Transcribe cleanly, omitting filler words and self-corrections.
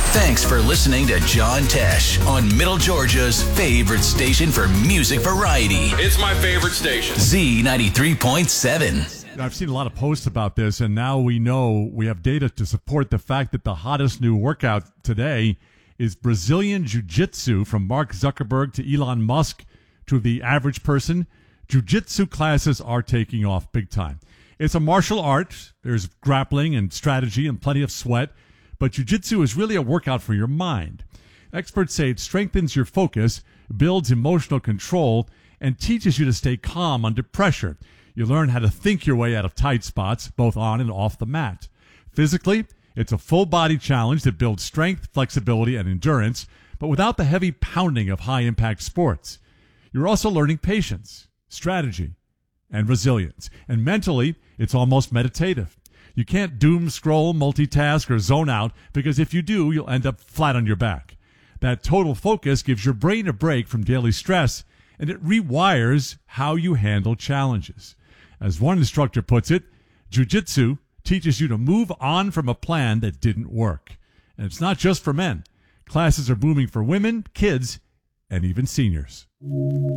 Thanks for listening to John Tesh on Middle Georgia's favorite station for music variety. It's my favorite station. Z93.7. I've seen a lot of posts about this, and now we know we have data to support the fact that the hottest new workout today is Brazilian Jiu-Jitsu. From Mark Zuckerberg to Elon Musk to the average person, Jiu-Jitsu classes are taking off big time. It's a martial art. There's grappling and strategy and plenty of sweat. But jiu-jitsu is really a workout for your mind. Experts say it strengthens your focus, builds emotional control, and teaches you to stay calm under pressure. You learn how to think your way out of tight spots, both on and off the mat. Physically, it's a full-body challenge that builds strength, flexibility, and endurance, but without the heavy pounding of high-impact sports. You're also learning patience, strategy, and resilience. And mentally, it's almost meditative. You can't doom scroll, multitask, or zone out, because if you do, you'll end up flat on your back. That total focus gives your brain a break from daily stress, and it rewires how you handle challenges. As one instructor puts it, jiu-jitsu teaches you to move on from a plan that didn't work. And it's not just for men. Classes are booming for women, kids, and even seniors.